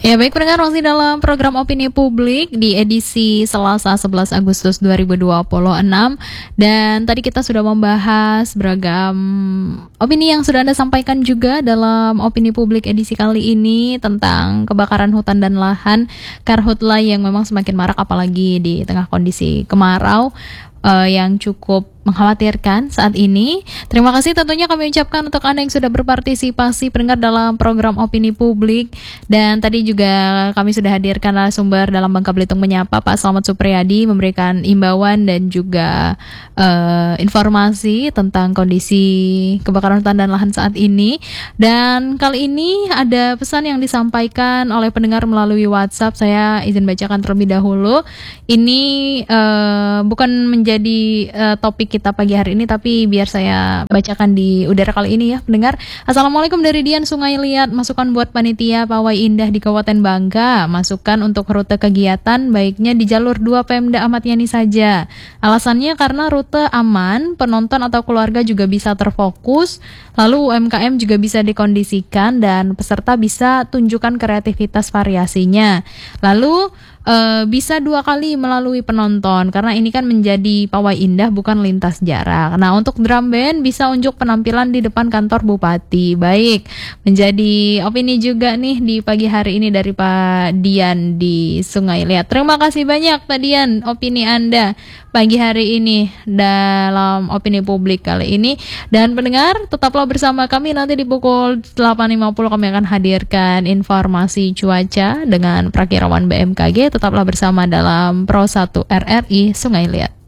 Ya baik pendengar, masih dalam program Opini Publik di edisi Selasa 11 Agustus 2026. Dan tadi kita sudah membahas beragam opini yang sudah Anda sampaikan juga dalam Opini Publik edisi kali ini tentang kebakaran hutan dan lahan, karhutla yang memang semakin marak apalagi di tengah kondisi kemarau yang cukup mengkhawatirkan saat ini. Terima kasih tentunya kami ucapkan untuk Anda yang sudah berpartisipasi pendengar dalam program Opini Publik. Dan tadi juga kami sudah hadirkan narasumber dalam Bangka Belitung Menyapa, Pak Slamet Supriyadi, memberikan imbauan dan juga informasi tentang kondisi kebakaran hutan dan lahan saat ini. Dan kali ini ada pesan yang disampaikan oleh pendengar melalui WhatsApp. Saya izin bacakan terlebih dahulu. Ini bukan menjadi topik kita pagi hari ini, tapi biar saya bacakan di udara kali ini ya pendengar. Assalamualaikum dari Dian Sungai Liat. Masukan buat panitia Pawai Indah di Kabupaten Bangka. Masukan untuk rute kegiatan baiknya di jalur 2 Pemda Ahmad Yani saja. Alasannya karena rute aman, penonton atau keluarga juga bisa terfokus, lalu UMKM juga bisa dikondisikan dan peserta bisa tunjukkan kreativitas variasinya. Lalu bisa 2 kali melalui penonton karena ini kan menjadi Pawai Indah bukan lintas jarak. Nah, untuk drum band bisa unjuk penampilan di depan kantor Bupati. Baik, menjadi opini juga nih di pagi hari ini dari Pak Dian di Sungai Liat. Terima kasih banyak Pak Dian opini Anda pagi hari ini dalam Opini Publik kali ini. Dan pendengar, tetaplah bersama kami nanti di pukul 8.50 kami akan hadirkan informasi cuaca dengan prakirawan BMKG. Tetaplah bersama dalam Pro 1 RRI Sungai Liat.